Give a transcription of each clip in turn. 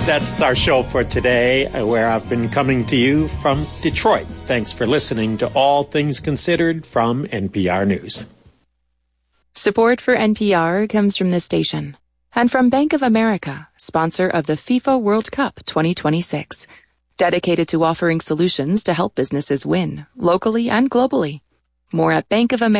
That's our show for today, where I've been coming to you from Detroit. Thanks for listening to All Things Considered from NPR News. Support for NPR comes from this station and from Bank of America, sponsor of the FIFA World Cup 2026, dedicated to offering solutions to help businesses win locally and globally. More at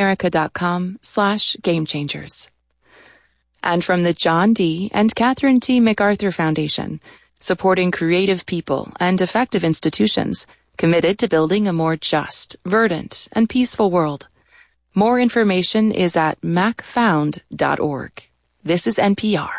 bankofamerica.com/gamechangers. And from the John D. and Catherine T. MacArthur Foundation, supporting creative people and effective institutions committed to building a more just, verdant, and peaceful world. More information is at macfound.org. This is NPR.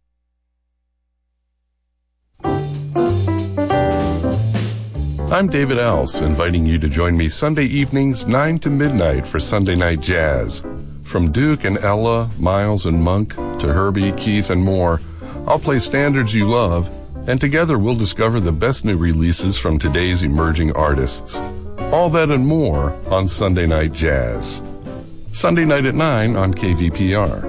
I'm David Else, inviting you to join me Sunday evenings 9 to midnight for Sunday Night Jazz. From Duke and Ella, Miles and Monk, to Herbie, Keith, and more, I'll play standards you love, and together we'll discover the best new releases from today's emerging artists. All that and more on Sunday Night Jazz. Sunday night at 9 on KVPR.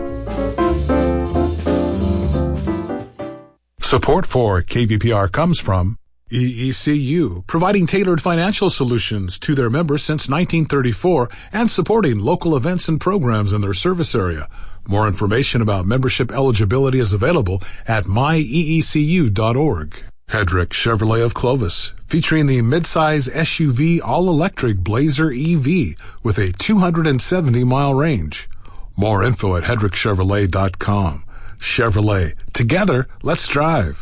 Support for KVPR comes from EECU, providing tailored financial solutions to their members since 1934 and supporting local events and programs in their service area. More information about membership eligibility is available at myeecu.org. Hedrick Chevrolet of Clovis, featuring the midsize SUV all-electric Blazer EV with a 270-mile range. More info at hedrickchevrolet.com. Chevrolet. Together, let's drive.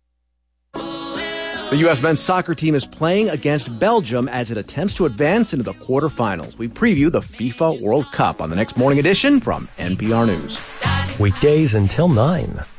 The U.S. men's soccer team is playing against Belgium as it attempts to advance into the quarterfinals. We preview the FIFA World Cup on the next morning edition from NPR News. Weekdays until 9.